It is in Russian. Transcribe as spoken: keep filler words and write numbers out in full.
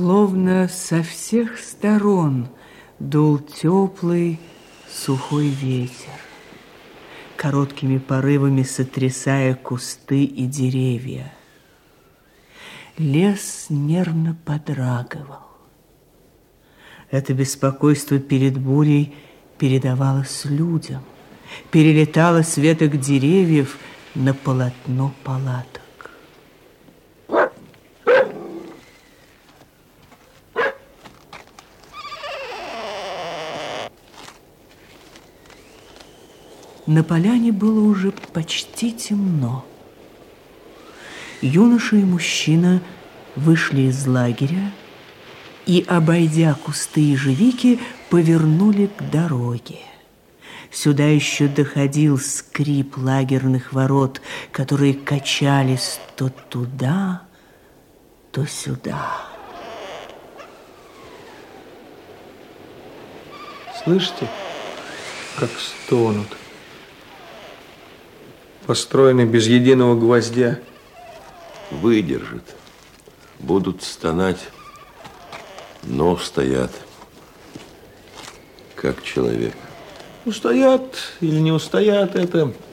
Словно со всех сторон дул теплый сухой ветер, короткими порывами сотрясая кусты и деревья. Лес нервно подрагивал. Это беспокойство перед бурей передавалось людям, перелетало с веток деревьев на полотно палаток. На поляне было уже почти темно. Юноша и мужчина вышли из лагеря и, обойдя кусты ежевики, повернули к дороге. Сюда еще доходил скрип лагерных ворот, которые качались то туда, то сюда. Слышите, как стонут? Построены без единого гвоздя. Выдержит. Будут стонать, но устоят, как человек. Устоят или не устоят, это